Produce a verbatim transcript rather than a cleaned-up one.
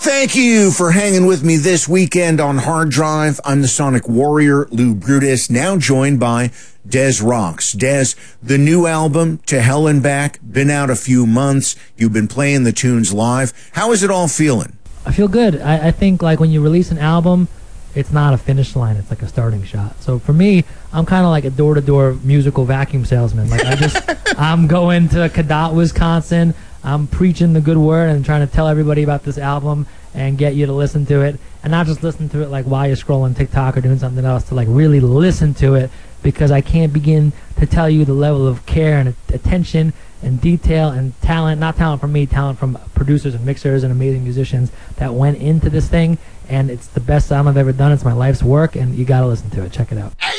Thank you for hanging with me this weekend on Hard Drive. I'm the Sonic Warrior, Lou Brutus, now joined by Des Rocks. Des, the new album, To Hell and Back, been out a few months. You've been playing the tunes live. How is it all feeling? I feel good. I, I think like when you release an album, it's not a finish line. It's like a starting shot. So for me, I'm kind of like a door-to-door musical vacuum salesman. Like I just, I'm going to Cadott, Wisconsin. I'm preaching the good word and trying to tell everybody about this album and get you to listen to it, and not just listen to it like while you're scrolling TikTok or doing something else, to like really listen to it, because I can't begin to tell you the level of care and attention and detail and talent, not talent from me, talent from producers and mixers and amazing musicians that went into this thing, and it's the best album I've ever done. It's my life's work, and you gotta listen to it. Check it out.